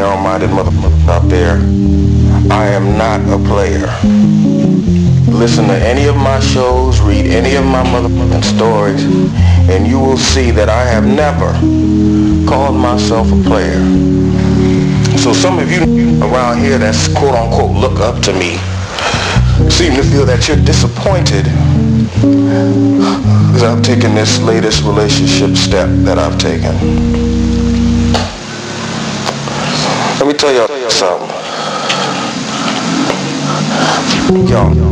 narrow-minded motherfuckers out there, I am not a player. Listen to any of my shows, read any of my motherfucking stories, and you will see that I have never called myself a player. So some of you around here that's quote-unquote look up to me seem to feel that you're disappointed because I've taken this latest relationship step that I've taken. Let me tell y'all something. Yo.